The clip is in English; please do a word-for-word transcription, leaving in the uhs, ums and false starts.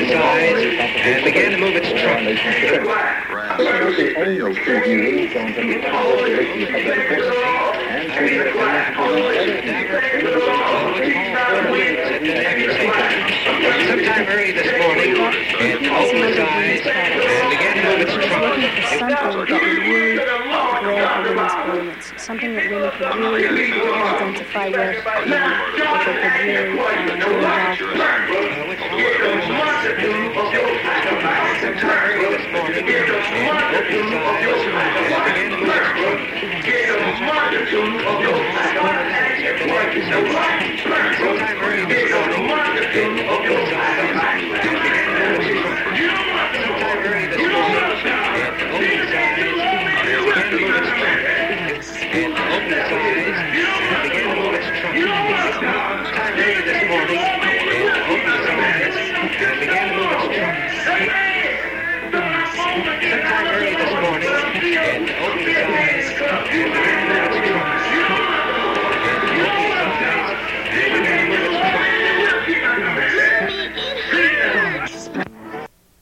his eyes and began to move its trunk. Sometime early this morning, it opened its eyes and began to move its trunk. Looking for something that would really grab the women's brilliance, something that women could really identify with, and that they could really uh, be involved with. Sometime early this morning, it opened its eyes and began to move its trunk.